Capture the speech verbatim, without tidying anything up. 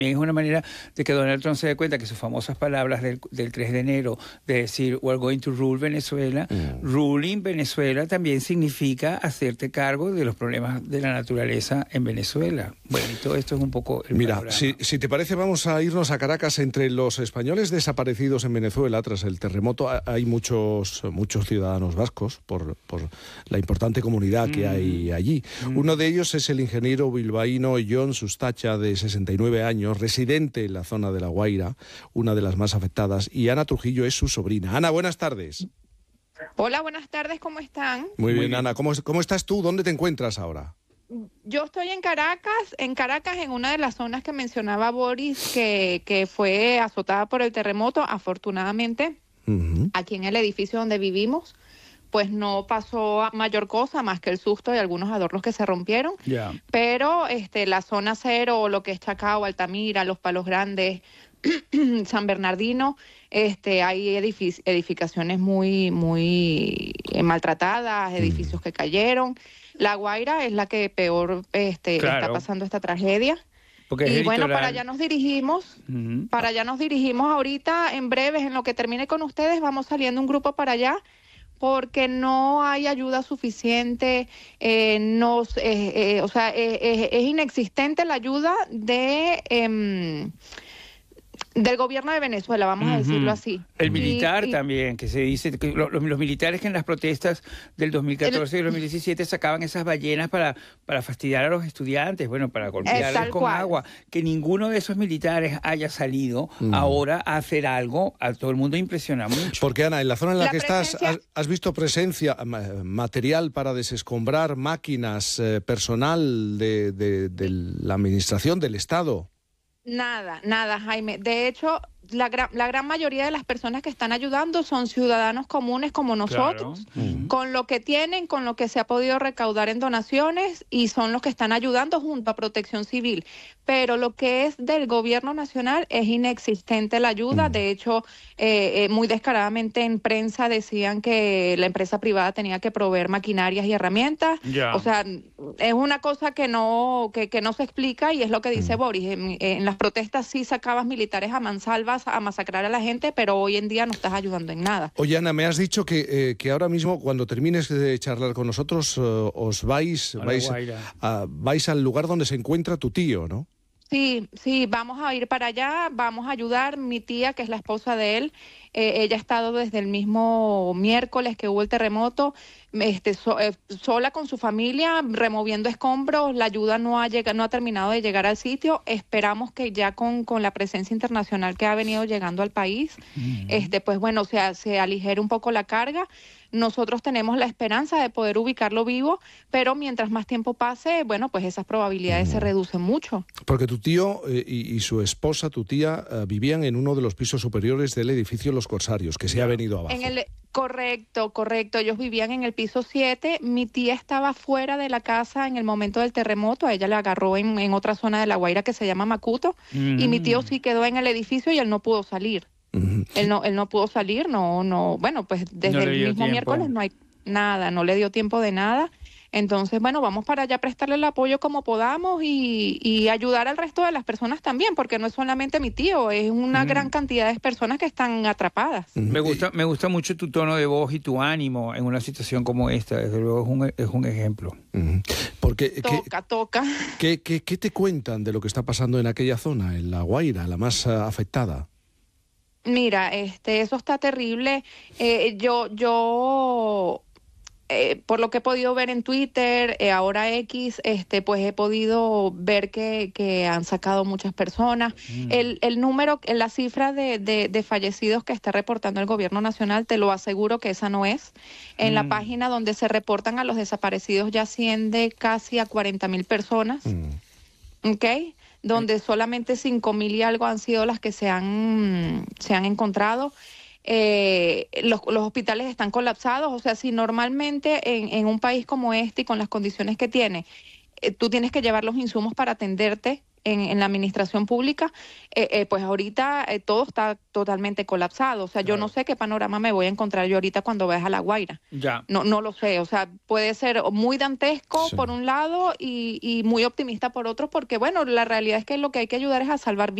Es una manera de que Donald Trump se dé cuenta que sus famosas palabras del, del tres de enero de decir we're going to rule Venezuela, mm. ruling Venezuela también significa hacerte cargo de los problemas de la naturaleza en Venezuela. Bueno, y todo esto es un poco el Mira, si, si te parece vamos a irnos a Caracas. Entre los españoles desaparecidos en Venezuela tras el terremoto hay muchos, muchos ciudadanos vascos por, por la importante comunidad que mm. hay allí. Mm. Uno de ellos es el ingeniero bilbaíno John Sustacha, de sesenta y nueve años, residente en la zona de La Guaira, una de las más afectadas, y Ana Trujillo es su sobrina. Ana, buenas tardes. Hola, buenas tardes, ¿cómo están? Muy, Muy bien, bien, Ana. ¿Cómo, ¿Cómo estás tú? ¿Dónde te encuentras ahora? Yo estoy en Caracas, en Caracas, en una de las zonas que mencionaba Boris, que, que fue azotada por el terremoto. Afortunadamente, uh-huh. aquí en el edificio donde vivimos, pues no pasó a mayor cosa más que el susto y algunos adornos que se rompieron. Yeah. Pero este, la zona cero, lo que es Chacao, Altamira, Los Palos Grandes, San Bernardino, este, hay edific- edificaciones muy, muy maltratadas, edificios mm. que cayeron. La Guaira es la que peor este, claro. está pasando esta tragedia. Porque y bueno, para allá nos dirigimos, uh-huh. para allá nos dirigimos ahorita, en breves, en lo que termine con ustedes, vamos saliendo un grupo para allá, porque no hay ayuda suficiente, eh, nos, eh, eh, o sea, eh, eh, es inexistente la ayuda de... Eh, del gobierno de Venezuela, vamos uh-huh. a decirlo así. El militar y, y, también, que se dice, que lo, los, los militares que en las protestas del dos mil catorce el, y dos mil diecisiete sacaban esas ballenas para, para fastidiar a los estudiantes, bueno, para golpearles con cual. agua. Que ninguno de esos militares haya salido uh-huh. ahora a hacer algo, a todo el mundo impresiona mucho. Porque, Ana, en la zona en la, la que presencia... estás, has, has visto presencia, material para desescombrar, máquinas, eh, personal de, de, de la administración del Estado. Nada, nada, Jaime. De hecho, la gran, la gran mayoría de las personas que están ayudando son ciudadanos comunes como nosotros, claro. uh-huh. con lo que tienen, con lo que se ha podido recaudar en donaciones, y son los que están ayudando junto a Protección Civil. Pero lo que es del gobierno nacional es inexistente la ayuda. Uh-huh. De hecho, eh, eh, muy descaradamente en prensa decían que la empresa privada tenía que proveer maquinarias y herramientas. Yeah. O sea, es una cosa que no, que, que no se explica, y es lo que dice uh-huh. Boris. En, en las protestas sí sacabas militares a mansalvas a masacrar a la gente, pero hoy en día no estás ayudando en nada. Oye, Ana, me has dicho que, eh, que ahora mismo, cuando termines de charlar con nosotros, eh, os vais, vais, a, vais al lugar donde se encuentra tu tío, ¿no? Sí, sí, vamos a ir para allá, vamos a ayudar. Mi tía, que es la esposa de él, eh, ella ha estado desde el mismo miércoles que hubo el terremoto, este, so, eh, sola con su familia, removiendo escombros. La ayuda no ha llegado, no ha terminado de llegar al sitio. Esperamos que ya con, con la presencia internacional que ha venido llegando al país, mm. este, pues bueno, o sea, se aligere un poco la carga. Nosotros tenemos la esperanza de poder ubicarlo vivo, pero mientras más tiempo pase, bueno, pues esas probabilidades mm. se reducen mucho. Porque tu tío eh, y, y su esposa, tu tía, eh, vivían en uno de los pisos superiores del edificio Los Corsarios, que se ha venido abajo. En el, correcto, correcto. Ellos vivían en el piso siete. Mi tía estaba fuera de la casa en el momento del terremoto. A ella le agarró en, en otra zona de La Guaira que se llama Macuto. Mm. Y mi tío sí quedó en el edificio y él no pudo salir. Uh-huh. Él no, él no pudo salir, no, no, bueno, pues desde no el mismo tiempo. miércoles no hay nada, no le dio tiempo de nada. Entonces, bueno, vamos para allá a prestarle el apoyo como podamos y, y ayudar al resto de las personas también, porque no es solamente mi tío, es una mm. gran cantidad de personas que están atrapadas. Me gusta, me gusta mucho tu tono de voz y tu ánimo en una situación como esta. Desde luego es un, es un ejemplo. Mm. Porque, toca, ¿qué, toca. ¿qué, qué, ¿Qué te cuentan de lo que está pasando en aquella zona, en La Guaira, la más uh, afectada? Mira, este, eso está terrible. Eh, yo, yo, eh, por lo que he podido ver en Twitter, eh, ahora X, este, pues he podido ver que, que han sacado muchas personas. Mm. El, el número, la cifra de, de, de fallecidos que está reportando el gobierno nacional, te lo aseguro que esa no es. En mm. la página donde se reportan a los desaparecidos ya asciende casi a cuarenta mil personas. Mm. ¿Ok? Donde solamente cinco mil y algo han sido las que se han, se han encontrado. Eh, los, los hospitales están colapsados. O sea, si normalmente en, en un país como este y con las condiciones que tiene, eh, tú tienes que llevar los insumos para atenderte en, en la administración pública, eh, eh, pues ahorita eh, todo está totalmente colapsado. O sea, claro. Yo no sé qué panorama me voy a encontrar yo ahorita cuando vaya a La Guaira. Ya. No, no lo sé. O sea, puede ser muy dantesco sí. por un lado y, y muy optimista por otro, porque bueno, la realidad es que lo que hay que ayudar es a salvar vidas.